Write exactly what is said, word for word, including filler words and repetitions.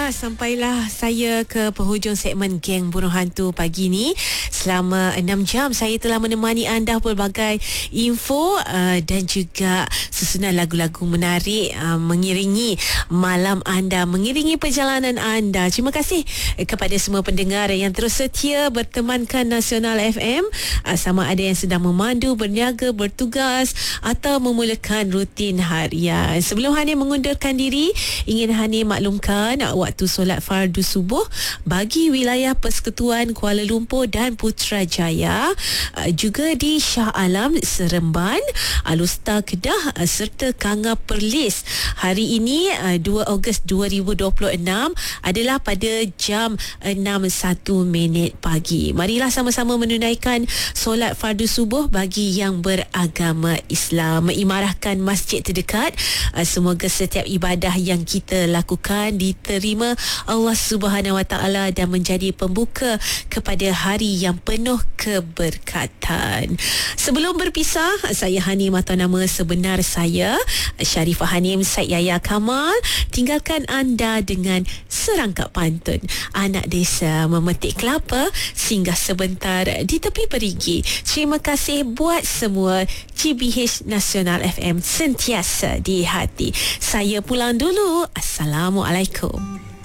Ya, sampailah saya ke penghujung segmen Geng Bunuh Hantu pagi ni. Selama enam jam saya telah menemani anda pelbagai info uh, dan juga susunan lagu-lagu menarik uh, mengiringi malam anda, mengiringi perjalanan anda. Terima kasih kepada semua pendengar yang terus setia bertemankan Nasional F M, uh, sama ada yang sedang memandu, berniaga, bertugas atau memulakan rutin harian. Sebelum Hani mengundurkan diri, ingin Hani maklumkan waktu solat fardu subuh bagi wilayah Persekutuan Kuala Lumpur dan Putrajaya, juga di Shah Alam, Seremban, Alustar Kedah serta Kanga Perlis. Hari ini dua Ogos dua ribu dua puluh enam adalah pada jam enam satu minit pagi. Marilah sama-sama menunaikan solat fardu subuh bagi yang beragama Islam, mengimarahkan masjid terdekat. Semoga setiap ibadah yang kita lakukan diterima Allah Subhanahu Wa Taala dan menjadi pembuka kepada hari yang penuh keberkatan. Sebelum berpisah, saya Hanim atau nama sebenar saya Sharifah Hanim Said Yaya Kamal, tinggalkan anda dengan serangkap pantun. Anak desa memetik kelapa, singgah sebentar di tepi perigi. Terima kasih buat semua. G B H Nasional F M sentiasa di hati. Saya pulang dulu. Assalamualaikum.